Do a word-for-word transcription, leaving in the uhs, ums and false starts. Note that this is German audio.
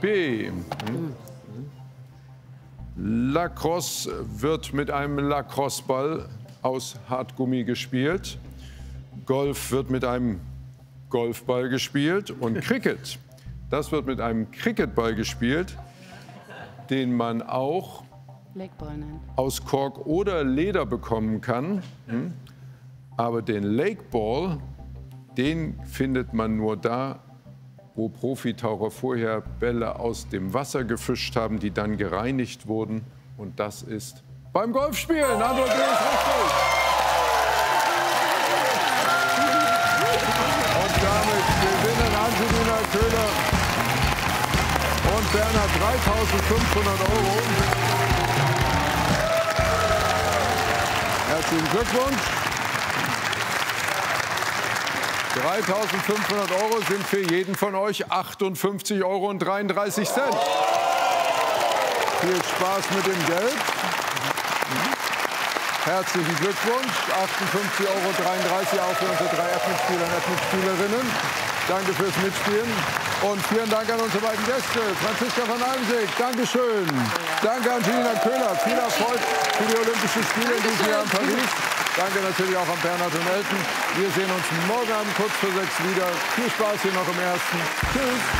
B. Lacrosse wird mit einem Lacrosse-Ball aus Hartgummi gespielt. Golf wird mit einem Golfball gespielt. Und Cricket, das wird mit einem Cricketball gespielt, den man auch aus Kork oder Leder bekommen kann. Aber den Lakeball, den findet man nur da, wo Profitaucher vorher Bälle aus dem Wasser gefischt haben, die dann gereinigt wurden. Und das ist beim Golfspielen. Antwort B ist richtig. Und damit gewinnen Angelina Köhler und Bernhard dreitausendfünfhundert Euro. Herzlichen Glückwunsch. dreitausendfünfhundert Euro sind für jeden von euch achtundfünfzig Euro und dreiunddreißig Cent. Viel Spaß mit dem Geld. Herzlichen Glückwunsch. achtundfünfzig Euro dreiunddreißig auch für unsere drei F-Mitspieler und F-Mitspielerinnen. Danke fürs Mitspielen. Und vielen Dank an unsere beiden Gäste. Franziska von Almsick, Dankeschön. Danke Angelina Köhler. Viel Erfolg für die Olympischen Spiele in diesem Jahr in Paris. Danke natürlich auch an Bernhard und Elton. Wir sehen uns morgen Abend kurz vor sechs wieder. Viel Spaß hier noch im Ersten. Tschüss.